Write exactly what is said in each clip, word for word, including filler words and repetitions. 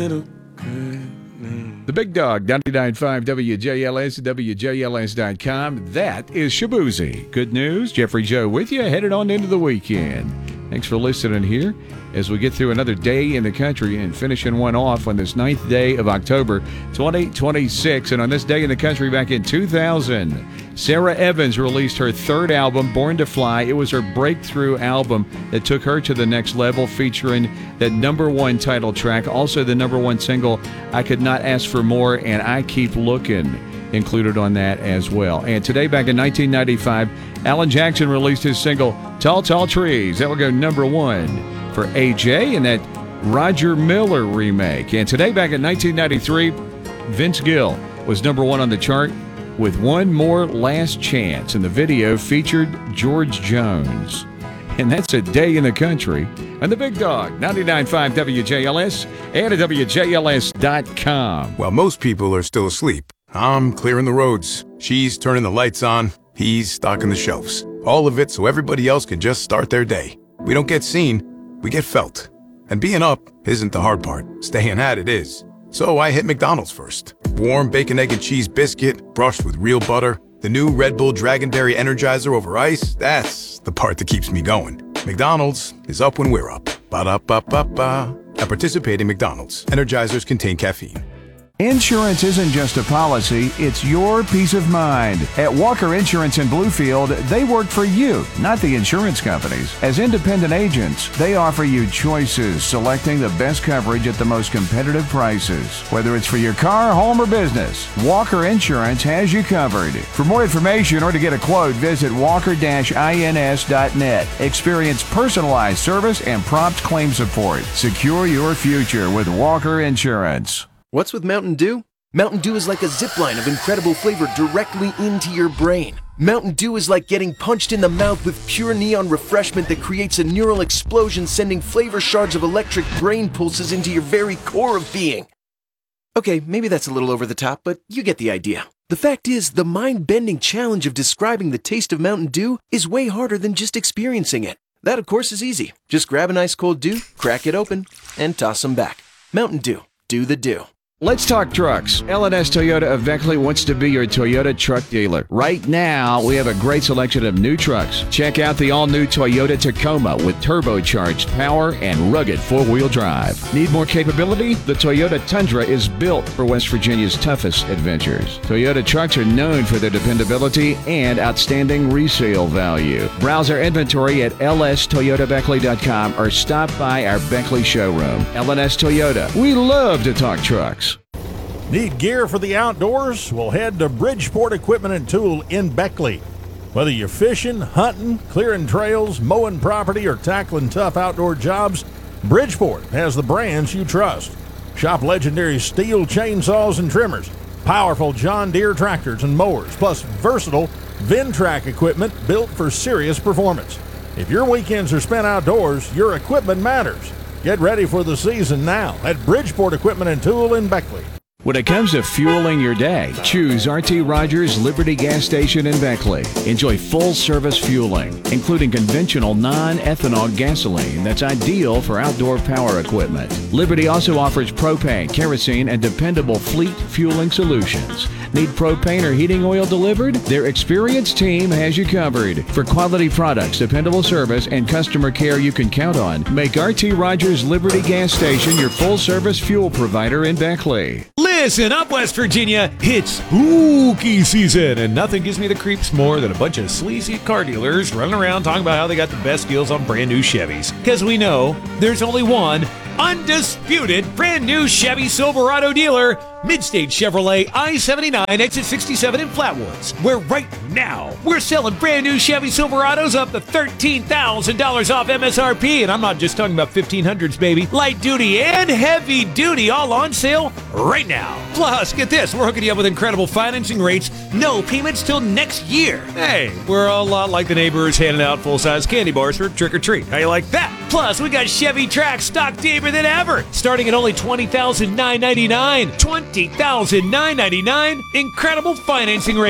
The Big Dog, ninety-nine point five W J L S, W J L S dot com. That is Shaboozey. Good news. Jeffrey Joe with you, headed on into the weekend. Thanks for listening here as we get through another day in the country and finishing one off on this ninth day of October twenty twenty-six. And on this day in the country back in two thousand, Sarah Evans released her third album, Born to Fly. It was her breakthrough album that took her to the next level, featuring that number one title track, also the number one single, I Could Not Ask for More, and I Keep Looking, included on that as well. And today, back in nineteen ninety-five, Alan Jackson released his single, Tall, Tall Trees. That will go number one for A J in that Roger Miller remake. And today, back in nineteen ninety-three, Vince Gill was number one on the chart with One More Last Chance, and the video featured George Jones. And that's a day in the country. And the Big Dog, ninety-nine point five W J L S and at W J L S dot com. While most people are still asleep, I'm clearing the roads. She's turning the lights on. He's stocking the shelves. All of it so everybody else can just start their day. We don't get seen, we get felt. And being up isn't the hard part. Staying at it is. So I hit McDonald's first. Warm bacon, egg, and cheese biscuit, brushed with real butter. The new Red Bull Dragonberry Energizer over ice, that's the part that keeps me going. McDonald's is up when we're up. Ba-da-ba-ba-ba. At participating McDonald's, Energizers contain caffeine. Insurance isn't just a policy, it's your peace of mind. At Walker Insurance in Bluefield, they work for you, not the insurance companies. As independent agents, they offer you choices, selecting the best coverage at the most competitive prices. Whether it's for your car, home, or business, Walker Insurance has you covered. For more information or to get a quote, visit walker dash ins dot net. Experience personalized service and prompt claim support. Secure your future with Walker Insurance. What's with Mountain Dew? Mountain Dew is like a zipline of incredible flavor directly into your brain. Mountain Dew is like getting punched in the mouth with pure neon refreshment that creates a neural explosion, sending flavor shards of electric brain pulses into your very core of being. Okay, maybe that's a little over the top, but you get the idea. The fact is, the mind-bending challenge of describing the taste of Mountain Dew is way harder than just experiencing it. That, of course, is easy. Just grab an ice cold Dew, crack it open, and toss them back. Mountain Dew. Do the Dew. Let's talk trucks. L and S Toyota of Beckley wants to be your Toyota truck dealer. Right now, we have a great selection of new trucks. Check out the all-new Toyota Tacoma with turbocharged power and rugged four-wheel drive. Need more capability? The Toyota Tundra is built for West Virginia's toughest adventures. Toyota trucks are known for their dependability and outstanding resale value. Browse our inventory at L S Toyota Beckley dot com or stop by our Beckley showroom. L and S Toyota. We love to talk trucks. Need gear for the outdoors? Well, head to Bridgeport Equipment and Tool in Beckley. Whether you're fishing, hunting, clearing trails, mowing property, or tackling tough outdoor jobs, Bridgeport has the brands you trust. Shop legendary Steel chainsaws and trimmers, powerful John Deere tractors and mowers, plus versatile Ventrac equipment built for serious performance. If your weekends are spent outdoors, your equipment matters. Get ready for the season now at Bridgeport Equipment and Tool in Beckley. When it comes to fueling your day, choose R T Rogers Liberty Gas Station in Beckley. Enjoy full-service fueling, including conventional non-ethanol gasoline that's ideal for outdoor power equipment. Liberty also offers propane, kerosene, and dependable fleet fueling solutions. Need propane or heating oil delivered? Their experienced team has you covered. For quality products, dependable service, and customer care you can count on, make R T Rogers Liberty Gas Station your full-service fuel provider in Beckley. Listen up, West Virginia. It's spooky season, and nothing gives me the creeps more than a bunch of sleazy car dealers running around talking about how they got the best deals on brand new Chevys. Because we know there's only one undisputed brand new Chevy Silverado dealer, Midstate Chevrolet I seventy-nine exit sixty-seven in Flatwoods, where right now we're selling brand new Chevy Silverados up to thirteen thousand dollars off M S R P, and I'm not just talking about fifteen hundreds, baby. Light duty and heavy duty all on sale right now. Plus, get this, we're hooking you up with incredible financing rates, no payments till next year. Hey, we're a lot like the neighbors handing out full-size candy bars for trick-or-treat. How you like that? Plus, we got Chevy Trax stock deeper than ever, starting at only twenty thousand nine hundred ninety-nine dollars. twenty thousand nine hundred ninety-nine dollars. Incredible financing rates.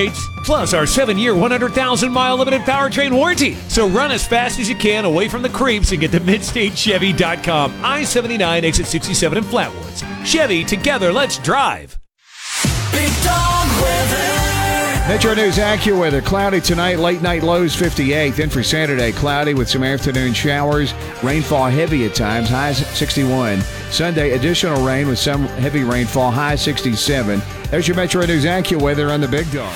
plus our seven-year, one hundred thousand mile limited powertrain warranty. So run as fast as you can away from the creeps and get to midstate chevy dot com. I seventy-nine, exit sixty-seven in Flatwoods. Chevy, together, let's drive. Big Dog Weather. Metro News AccuWeather. Cloudy tonight, late night lows fifty-eight. Then for Saturday, cloudy with some afternoon showers. Rainfall heavy at times, highs sixty-one. Sunday, additional rain with some heavy rainfall, high sixty-seven. There's your Metro News AccuWeather on the Big Dog.